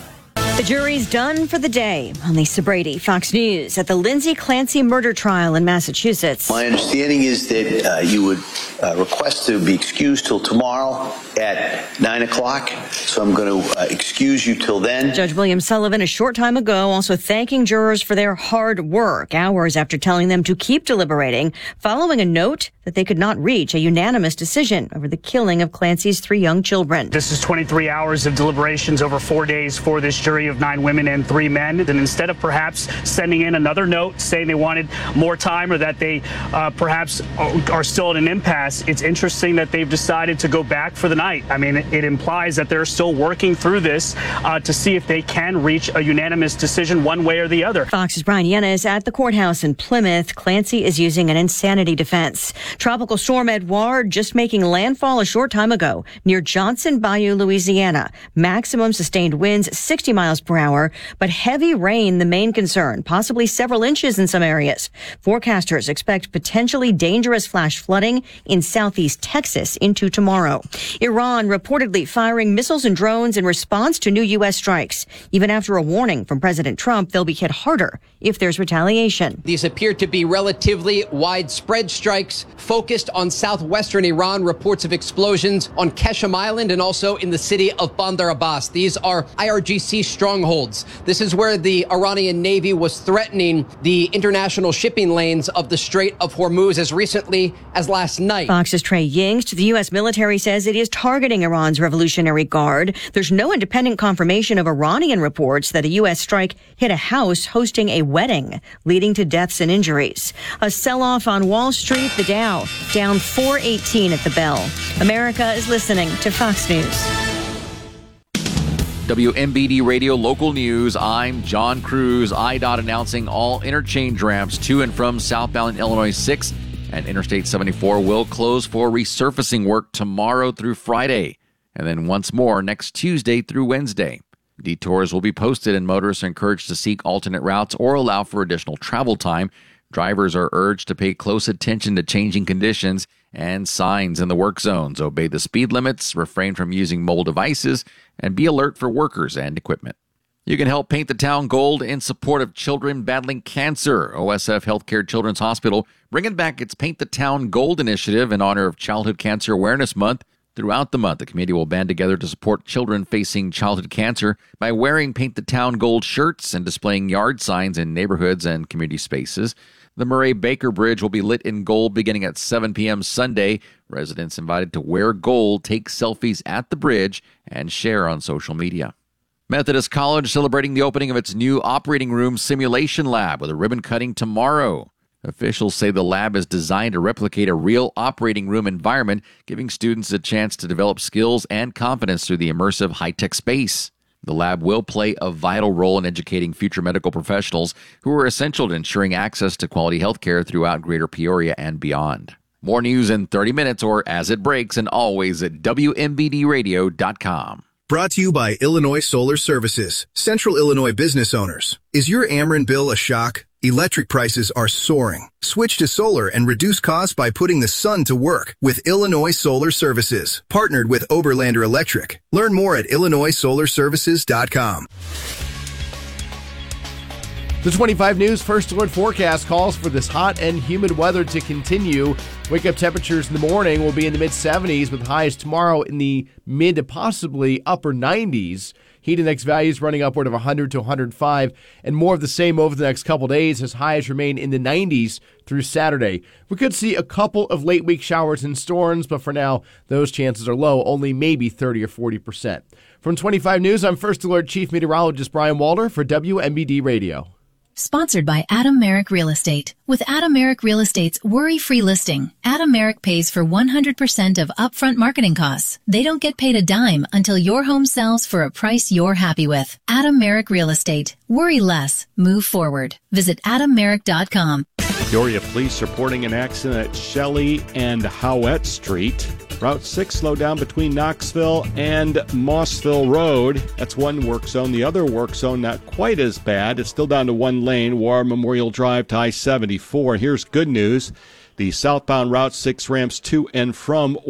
The jury's done for the day. I'm Lisa Brady, Fox News, at the Lindsay Clancy murder trial in Massachusetts. My understanding is that you would request to be excused till tomorrow at 9 o'clock. So I'm going to excuse you till then. Judge William Sullivan a short time ago also thanking jurors for their hard work, hours after telling them to keep deliberating, following a note that they could not reach a unanimous decision over the killing of Clancy's 3 young children. This is 23 hours of deliberations over 4 days for this jury of 9 women and 3 men. And instead of perhaps sending in another note saying they wanted more time or that they perhaps are still at an impasse, it's interesting that they've decided to go back for the night. I mean, it implies that they're still working through this to see if they can reach a unanimous decision one way or the other. Fox's Brian Yenna at the courthouse in Plymouth. Clancy is using an insanity defense. Tropical storm Edouard just making landfall a short time ago near Johnson Bayou, Louisiana. Maximum sustained winds 60 miles per hour, but heavy rain the main concern, possibly several inches in some areas. Forecasters expect potentially dangerous flash flooding in southeast Texas into tomorrow. Iran reportedly firing missiles and drones in response to new U.S. strikes. Even after a warning from President Trump, they'll be hit harder if there's retaliation. These appear to be relatively widespread strikes focused on southwestern Iran. Reports of explosions on Keshem Island and also in the city of Bandar Abbas. These are IRGC strongholds. This is where the Iranian Navy was threatening the international shipping lanes of the Strait of Hormuz as recently as last night. Fox's Trey Yingst. The U.S. military says it is targeting Iran's Revolutionary Guard. There's no independent confirmation of Iranian reports that a U.S. strike hit a house hosting a wedding, leading to deaths and injuries. A sell-off on Wall Street, the Dow down 418 at the bell. America is listening to Fox News. WMBD Radio Local News. I'm John Cruz. IDOT announcing all interchange ramps to and from southbound Illinois 6 and Interstate 74 will close for resurfacing work tomorrow through Friday, and then once more next Tuesday through Wednesday. Detours will be posted and motorists are encouraged to seek alternate routes or allow for additional travel time. Drivers are urged to pay close attention to changing conditions and signs in the work zones, obey the speed limits, refrain from using mobile devices, and be alert for workers and equipment. You can help paint the town gold in support of children battling cancer. OSF Healthcare Children's Hospital bringing back its Paint the Town Gold initiative in honor of Childhood Cancer Awareness Month. Throughout the month, the community will band together to support children facing childhood cancer by wearing Paint the Town Gold shirts and displaying yard signs in neighborhoods and community spaces. The Murray Baker Bridge will be lit in gold beginning at 7 p.m. Sunday. Residents invited to wear gold, take selfies at the bridge, and share on social media. Methodist College celebrating the opening of its new operating room simulation lab with a ribbon cutting tomorrow. Officials say the lab is designed to replicate a real operating room environment, giving students a chance to develop skills and confidence through the immersive high-tech space. The lab will play a vital role in educating future medical professionals who are essential to ensuring access to quality health care throughout Greater Peoria and beyond. More news in 30 minutes or as it breaks, and always at WMBDradio.com. Brought to you by Illinois Solar Services, Central Illinois business owners. Is your Ameren bill a shock? Electric prices are soaring. Switch to solar and reduce costs by putting the sun to work with Illinois Solar Services, partnered with Oberlander Electric. Learn more at IllinoisSolarServices.com. The 25 News First Alert forecast calls for this hot and humid weather to continue. Wake-up temperatures in the morning will be in the mid-70s with highs tomorrow in the mid to possibly upper 90s. Heat index values running upward of 100 to 105, and more of the same over the next couple days as highs remain in the 90s through Saturday. We could see a couple of late-week showers and storms, but for now, those chances are low, only maybe 30 or 40%. From 25 News, I'm First Alert Chief Meteorologist Brian Walter for WMBD Radio. Sponsored by Adam Merrick Real Estate. With Adam Merrick Real Estate's worry-free listing, Adam Merrick pays for 100% of upfront marketing costs. They don't get paid a dime until your home sells for a price you're happy with. Adam Merrick Real Estate. Worry less. Move forward. Visit adammerrick.com. Peoria police reporting an accident at Shelley and Howett Street. Route 6 slowed down between Knoxville and Mossville Road. That's one work zone. The other work zone, not quite as bad. It's still down to one lane, War Memorial Drive to I-74. Here's good news. The southbound Route 6 ramps to and from